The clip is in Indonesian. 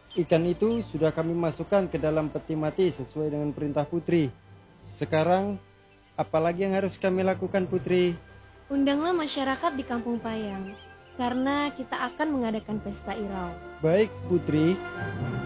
Ikan itu sudah kami masukkan ke dalam peti mati sesuai dengan perintah Putri. Sekarang, apalagi yang harus kami lakukan, Putri? Undanglah masyarakat di Kampung Payang, karena kita akan mengadakan pesta Irau. Baik, Putri.